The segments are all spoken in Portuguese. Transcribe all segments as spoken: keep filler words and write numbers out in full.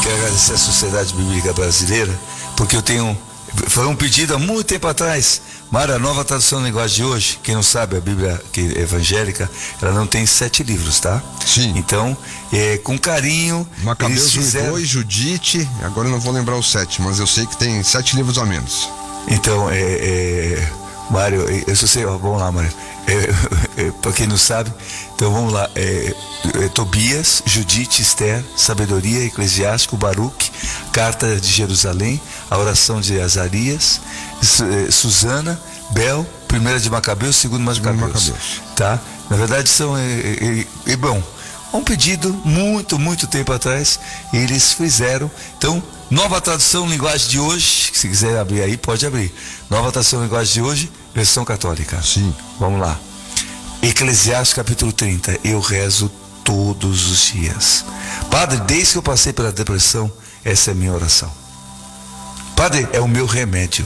quero agradecer à Sociedade Bíblica Brasileira, porque eu tenho, foi um pedido há muito tempo atrás. Mário, a nova tradução da linguagem de hoje, quem não sabe, a Bíblia que é evangélica, ela não tem sete livros, tá? Sim. Então, é, com carinho, Macabeus eles fizeram... um e dois, Judite, agora eu não vou lembrar o sete, mas eu sei que tem sete livros a menos. Então, é, é, Mário, eu só sei, ó, vamos lá, Mário. É, é, para quem não sabe, então vamos lá. É, é, Tobias, Judite, Esther, Sabedoria, Eclesiástico, Baruque, Carta de Jerusalém, a oração de Azarias, Susana, Bel, primeira de Macabeus, segundo de Macabeus, Macabeus. Tá? Na verdade são é, é, é, bom, um pedido muito, muito tempo atrás eles fizeram. Então, nova tradução linguagem de hoje, se quiser abrir aí, pode abrir. Nova tradução linguagem de hoje, versão católica. Sim. Vamos lá. Eclesiastes capítulo trinta. Eu rezo todos os dias. Padre, desde que eu passei pela depressão, essa é a minha oração. Padre, é o meu remédio.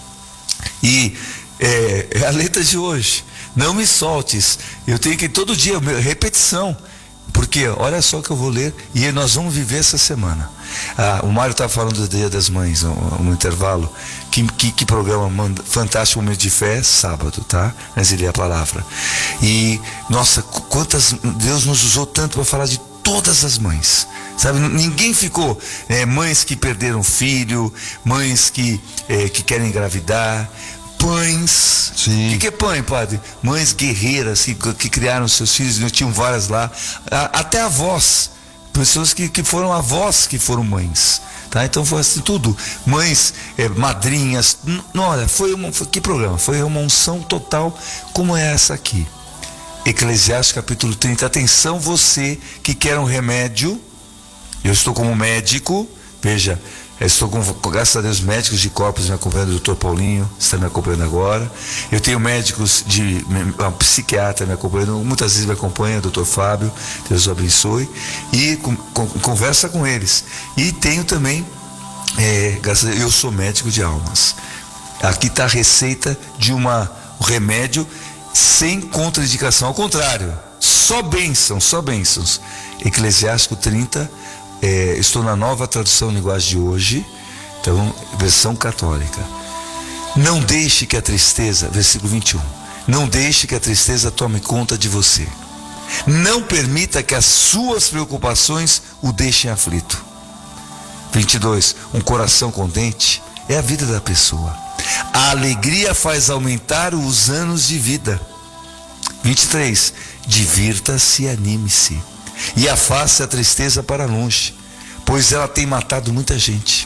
E é, é a letra de hoje. Não me soltes. Eu tenho que todo dia, repetição. Porque olha só o que eu vou ler e nós vamos viver essa semana. Ah, o Mário estava falando do Dia das Mães no, no intervalo. Que, que, que programa manda, fantástico, momento de fé, sábado, tá? Mas ele é a palavra. E, nossa, quantas. Deus nos usou tanto para falar de todas as mães. Sabe, ninguém ficou. É, mães que perderam filho, mães que, é, que querem engravidar. Pães. Sim. O que, que é pãe, padre? Mães guerreiras que, que criaram seus filhos, não tinham várias lá. A, até avós. Pessoas que, que foram avós que foram mães. Tá? Então foi assim tudo. Mães, é, madrinhas. Não, olha, foi uma. Foi, que programa? Foi uma unção total como é essa aqui. Eclesiastes capítulo trinta. Atenção, você que quer um remédio. Eu estou como médico. Veja. Eu estou com, graças a Deus, médicos de corpos me acompanhando, o doutor Paulinho está me acompanhando agora. Eu tenho médicos de um psiquiatra me acompanhando, muitas vezes me acompanha, o doutor Fábio, Deus o abençoe, e com, com, conversa com eles. E tenho também, é, graças a Deus, eu sou médico de almas. Aqui está a receita de uma, um remédio sem contraindicação, ao contrário, só bênçãos, só bênçãos. Eclesiástico trinta. É, estou na nova tradução linguagem de hoje, então, versão católica. Não deixe que a tristeza, versículo vinte e um, não deixe que a tristeza tome conta de você. Não permita que as suas preocupações o deixem aflito. vinte e dois, um coração contente é a vida da pessoa. A alegria faz aumentar os anos de vida. vinte e três, divirta-se e anime-se. E afaste a tristeza para longe, pois ela tem matado muita gente.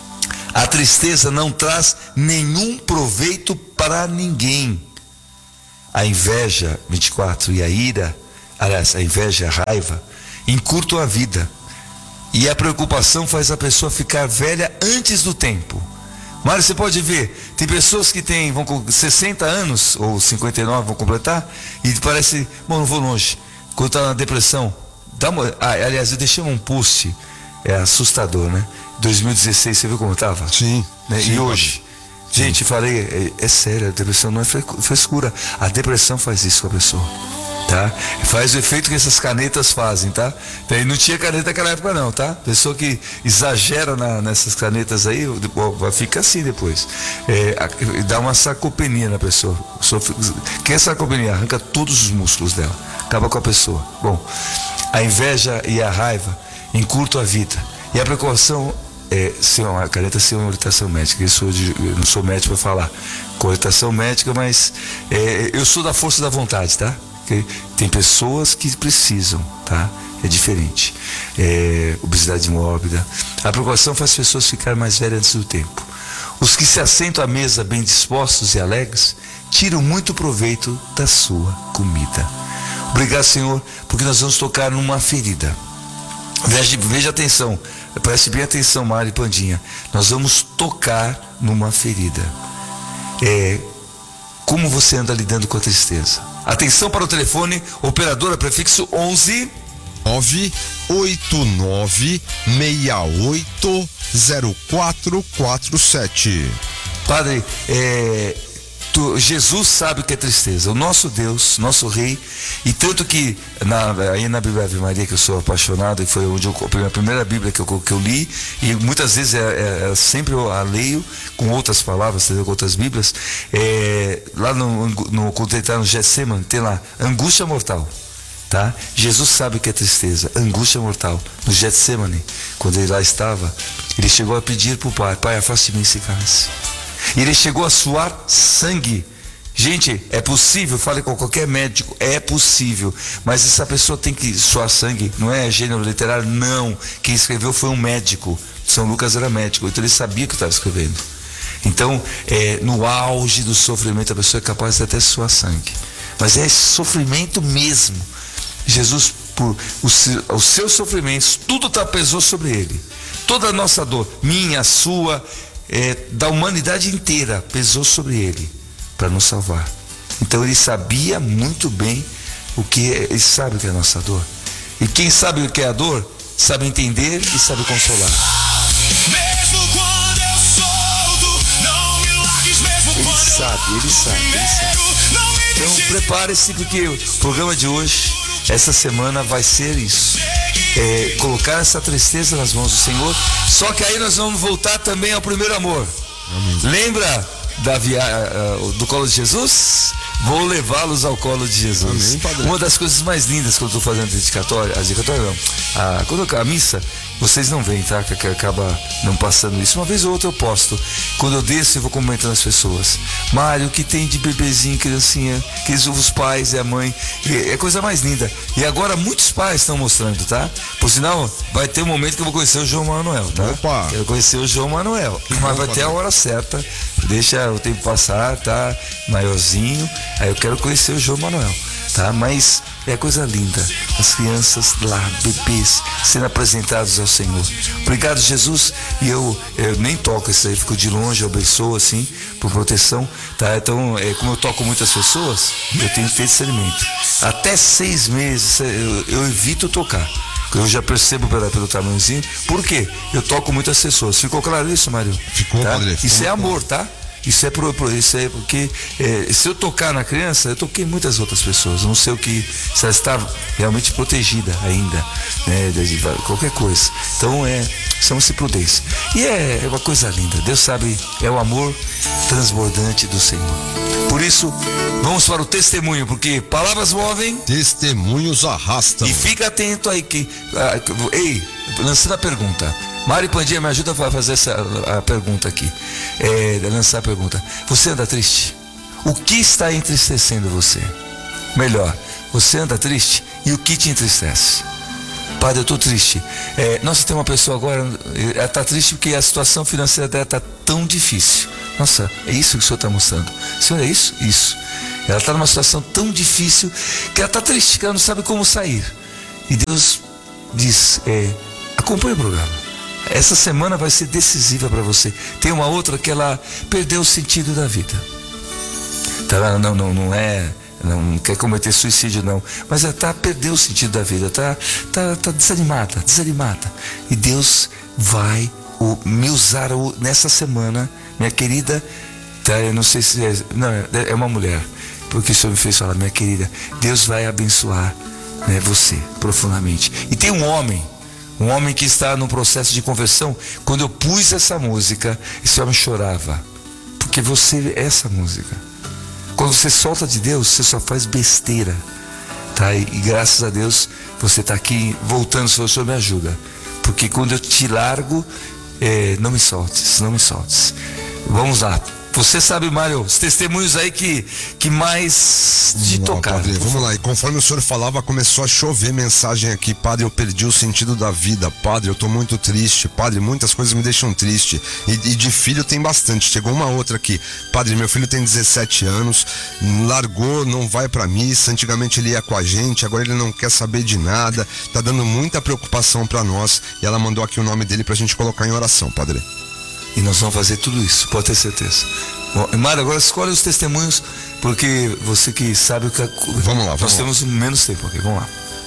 A tristeza não traz nenhum proveito para ninguém. A inveja, vinte e quatro, e a ira, aliás, a inveja e a raiva, encurtam a vida. E a preocupação faz a pessoa ficar velha antes do tempo. Mário, você pode ver, tem pessoas que têm, vão com sessenta anos, ou cinquenta e nove vão completar, e parece, bom, não vou longe, quando está na depressão. Dá uma, ah, aliás, eu deixei um post, é assustador, né? dois mil e dezesseis, você viu como estava? Sim, né? sim. E hoje? Sim. Gente, falei, é, é sério, a depressão não é frescura. A depressão faz isso com a pessoa, tá? Faz o efeito que essas canetas fazem, tá? Daí não tinha caneta naquela época não, tá? Pessoa que exagera na, nessas canetas aí, fica assim depois. É, dá uma sarcopenia na pessoa. O que é sarcopenia? Arranca todos os músculos dela, acaba com a pessoa. Bom, a inveja e a raiva encurtam a vida. E a preocupação é ser uma caneta, ser uma orientação médica. Eu, sou de, eu não sou médico para falar com orientação médica, mas é, eu sou da força da vontade, tá? Porque tem pessoas que precisam, tá? É diferente. É, obesidade mórbida. A preocupação faz as pessoas ficarem mais velhas antes do tempo. Os que se assentam à mesa bem dispostos e alegres tiram muito proveito da sua comida. Obrigado, Senhor, porque nós vamos tocar numa ferida. Veja, veja atenção, preste bem atenção, Mari e Pandinha. Nós vamos tocar numa ferida. É, como você anda lidando com a tristeza? Atenção para o telefone, operadora prefixo onze nove oito nove seis oito zero quatro quatro sete. Padre, é, Tu, Jesus sabe o que é tristeza, o nosso Deus, nosso Rei, e tanto que na, aí na Bíblia Ave Maria, que eu sou apaixonado, e foi onde eu, a primeira Bíblia que eu, que eu li, e muitas vezes é, é, é, sempre eu a leio com outras palavras, com outras Bíblias, é, lá no, no, quando ele está no Getsemane, tem lá, angústia mortal. Tá? Jesus sabe o que é tristeza, angústia mortal. No Getsemane, quando ele lá estava, ele chegou a pedir para o Pai: Pai, afaste de mim esse cálice. E ele chegou a suar sangue. Gente, é possível, fale com qualquer médico, é possível, mas essa pessoa tem que suar sangue, não é gênero literário, não. Quem escreveu foi um médico. São Lucas era médico, então ele sabia o que estava escrevendo. Então, é, no auge do sofrimento, a pessoa é capaz de até suar sangue, mas é sofrimento mesmo. Jesus, por os, os seus sofrimentos, tudo tá, pesou sobre ele. Toda a nossa dor, minha, sua, é, da humanidade inteira, pesou sobre ele para nos salvar. Então ele sabia muito bem o que é, ele sabe o que é a nossa dor. E quem sabe o que é a dor, sabe entender e sabe consolar. Mesmo quando eu solto, não me largues, mesmo ele quando sabe, eu ele sabe, ele sabe. Então prepare-se, porque o programa de hoje, essa semana, vai ser isso, é, colocar essa tristeza nas mãos do Senhor. Só que aí nós vamos voltar também ao primeiro amor. Amém. Lembra da via, uh, do colo de Jesus? Vou levá-los ao colo de Jesus. Amém, uma das coisas mais lindas quando eu estou fazendo a dedicatória, a dedicatória não, a, quando a missa, vocês não veem, tá? Que, que acaba não passando isso. Uma vez ou outra eu posto. Quando eu desço, eu vou comentando as pessoas. Mário, o que tem de bebezinho, criancinha, que os pais e a mãe, é coisa mais linda. E agora muitos pais estão mostrando, tá? Por sinal, vai ter um momento que eu vou conhecer o João Manuel, tá? Opa! Quero conhecer o João Manuel. Mas vai ter a hora certa. Deixa o tempo passar, tá? Maiorzinho. Aí eu quero conhecer o João Manuel, tá? Mas é coisa linda, as crianças lá, bebês, sendo apresentados ao Senhor. Obrigado, Jesus. E eu, eu nem toco isso aí, fico de longe, eu abençoo assim, por proteção, tá? Então, é, como eu toco muitas pessoas, eu tenho que ter discernimento. Até seis meses eu, eu evito tocar. Eu já percebo pelo, pelo tamanhozinho. Por quê? Eu toco muitas pessoas. Ficou claro isso, Mário? Ficou, tá? Padre. Isso é amor, tá? Isso é, pro, pro, isso é porque é, se eu tocar na criança, eu toquei muitas outras pessoas. Não sei o que, se ela está realmente protegida ainda, né, de, de qualquer coisa. Então é, são-se prudência. E é, é uma coisa linda. Deus sabe, é o amor transbordante do Senhor. Por isso, vamos para o testemunho, porque palavras movem, testemunhos arrastam. E fica atento aí que, ah, ei, lançando a pergunta. Mari Pandinha, me ajuda a fazer essa a pergunta aqui. É, lançar a pergunta. Você anda triste? O que está entristecendo você? Melhor, você anda triste e o que te entristece? Padre, eu estou triste. É, nossa, tem uma pessoa agora, ela está triste porque a situação financeira dela está tão difícil. Nossa, é isso que o senhor está mostrando. Senhor, é isso? Isso. Ela está numa situação tão difícil que ela está triste, que ela não sabe como sair. E Deus diz, é, acompanhe o programa. Essa semana vai ser decisiva para você. Tem uma outra que ela perdeu o sentido da vida. Tá, não, não, não é, não quer cometer suicídio não, mas ela tá perdeu o sentido da vida, tá, tá, tá desanimada, desanimada. E Deus vai o, me usar o, nessa semana, minha querida, tá, eu não sei se é, não, é uma mulher, porque o Senhor me fez falar, minha querida, Deus vai abençoar, né, você profundamente. E tem um homem. Um homem que está num processo de conversão. Quando eu pus essa música, esse homem chorava. Porque você é essa música. Quando você solta de Deus, você só faz besteira. Tá? E, e graças a Deus, você está aqui voltando, o Senhor me ajuda. Porque quando eu te largo, é, não me soltes, não me soltes. Vamos lá. Você sabe, Mário, os testemunhos aí que, que mais te tocaram. Padre, vamos lá, e conforme o senhor falava, começou a chover mensagem aqui. Padre, eu perdi o sentido da vida. Padre, eu tô muito triste. Padre, muitas coisas me deixam triste. E, e de filho tem bastante. Chegou uma outra aqui. Padre, meu filho tem dezessete anos, largou, não vai pra missa. Antigamente ele ia com a gente, agora ele não quer saber de nada. Tá dando muita preocupação pra nós. E ela mandou aqui o nome dele pra gente colocar em oração, Padre. E nós vamos fazer tudo isso, pode ter certeza. Bom, Mário, agora escolhe os testemunhos, porque você que sabe o que... Vamos lá, vamos Nós lá. temos menos tempo aqui, vamos lá.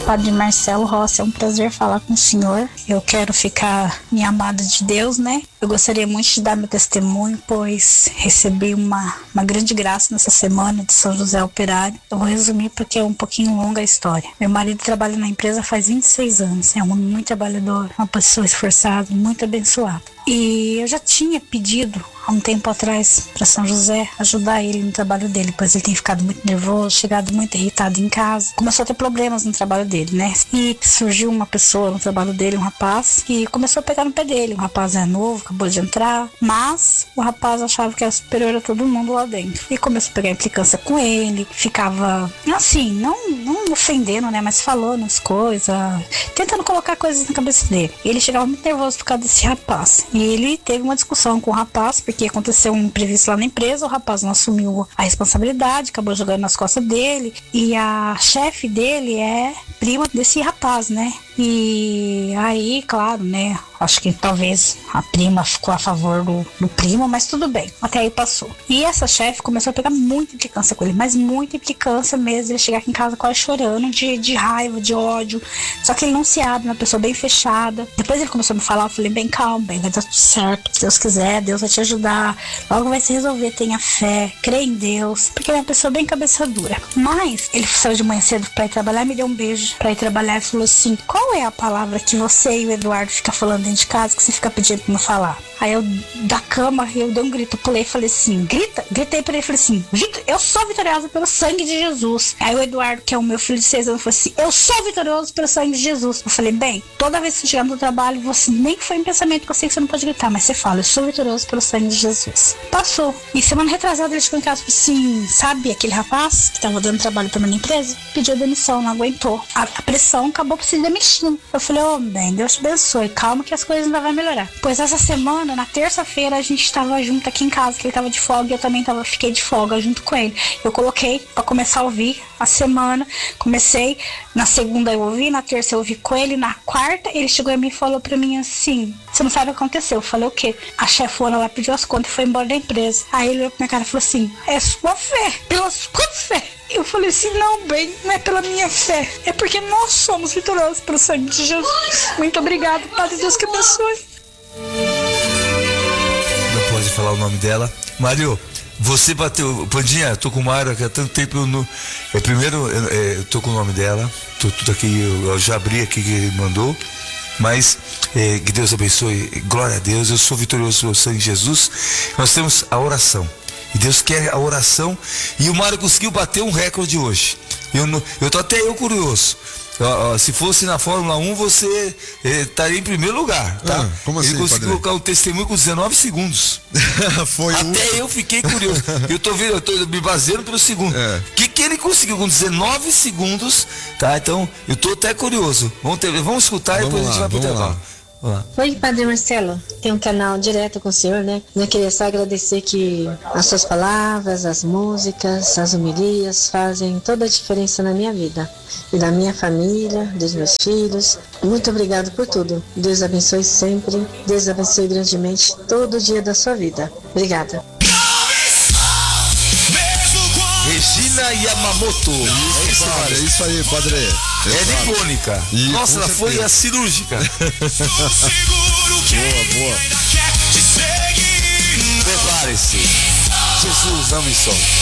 Padre Marcelo Rossi, é um prazer falar com o senhor. Eu quero ficar minha amada de Deus, né? Eu gostaria muito de dar meu testemunho, pois recebi uma, uma grande graça nessa semana de São José Operário. Eu vou resumir porque é um pouquinho longa a história. Meu marido trabalha na empresa faz vinte e seis anos. É um homem muito trabalhador, uma pessoa esforçada, muito abençoada. E eu já tinha pedido há um tempo atrás para São José ajudar ele no trabalho dele, pois ele tem ficado muito nervoso, chegado muito irritado em casa, começou a ter problemas no trabalho dele, né? E surgiu uma pessoa no trabalho dele, um rapaz, e começou a pegar no pé dele. O rapaz é novo, acabou de entrar, mas o rapaz achava que era superior a todo mundo lá dentro e começou a pegar implicância com ele, ficava assim, não, não ofendendo, né? Mas falando as coisas, tentando colocar coisas na cabeça dele. E ele chegava muito nervoso por causa desse rapaz. E ele teve uma discussão com o rapaz, porque aconteceu um imprevisto lá na empresa, o rapaz não assumiu a responsabilidade, acabou jogando nas costas dele, e a chefe dele é prima desse rapaz, né? E aí, claro, né? Acho que talvez a prima ficou a favor do, do primo, mas tudo bem, até aí passou. E essa chefe começou a pegar muita implicância com ele, mas muita implicância mesmo. Ele chegar aqui em casa quase chorando de, de raiva, de ódio. Só que ele não se abre, uma pessoa bem fechada. Depois ele começou a me falar, eu falei, bem calmo, bem, vai dar tudo certo. Se Deus quiser, Deus vai te ajudar. Logo vai se resolver, tenha fé, crê em Deus. Porque ele é uma pessoa bem cabeça dura. Mas ele saiu de manhã cedo pra ir trabalhar, me deu um beijo pra ir trabalhar e falou assim, qual é a palavra que você e o Eduardo ficam falando dentro de casa que você fica pedindo pra me falar? Aí eu, da cama, eu dei um grito, pulei e falei assim, grita, gritei pra ele, falei assim, eu sou vitoriosa pelo sangue de Jesus. Aí o Eduardo, que é o meu filho de seis anos, falou assim, eu sou vitorioso pelo sangue de Jesus. Eu falei, bem, toda vez que você chegar no trabalho, você nem que foi em pensamento, que eu sei que você não pode gritar, mas você fala, eu sou vitorioso pelo sangue de Jesus. Passou. E semana retrasada ele chegou em casa e falou assim, sabe aquele rapaz que tava dando trabalho pra minha empresa? Pediu demissão, não aguentou. A, a pressão acabou por se demitindo. Eu falei, ô, oh, bem, Deus te abençoe, calma que as coisas ainda vão melhorar. Pois essa semana, na terça-feira, a gente estava junto aqui em casa, que ele estava de folga e eu também tava, fiquei de folga junto com ele. Eu coloquei para começar a ouvir a semana, comecei, na segunda eu ouvi, na terça eu ouvi com ele, na quarta ele chegou a mim e falou para mim assim, você não sabe o que aconteceu? Eu falei, o quê? A chefona lá pediu as contas e foi embora da empresa. Aí ele olhou pra minha cara e falou assim, é sua fé, pela sua fé. Eu falei assim, não, bem, não é pela minha fé, é porque nós somos vitoriosos pelo sangue de Jesus. Muito obrigado, Padre, Deus que abençoe. Não pode falar o nome dela. Mário, você bateu, Pandinha, tô com o Mário há tanto tempo, eu no, é, primeiro eu, é, eu tô com o nome dela, tô tudo aqui, eu, eu já abri aqui que ele mandou, mas é, que Deus abençoe, glória a Deus, eu sou vitorioso pelo sangue de Jesus. Nós temos a oração. E Deus quer a oração. E o Mário conseguiu bater um recorde hoje. Eu, não, eu tô até eu curioso. Uh, uh, se fosse na Fórmula um, você eh, estaria em primeiro lugar, tá? Ah, como assim, ele conseguiu padre? colocar o testemunho com dezenove segundos. Foi Até um... eu fiquei curioso. Eu tô vendo, eu tô me baseando pelo segundo. O É. que, que ele conseguiu com dezenove segundos, tá? Então, eu tô até curioso. Vamos, ter, vamos escutar e Vamos depois a gente lá, vai pro vamos intervalo. lá. Vamos lá. Oi, Padre Marcelo, tem um canal direto com o senhor, né? Eu queria só agradecer que as suas palavras, as músicas, as homilias fazem toda a diferença na minha vida e da minha família, dos meus filhos. Muito obrigado por tudo. Deus abençoe sempre, Deus abençoe grandemente todo dia da sua vida. Obrigada. Regina Yamamoto. É isso, padre, é isso aí, padre. É nipônica. E, Nossa, com ela foi certeza. a cirúrgica. Boa, boa. Prepare-se. Jesus não me solta.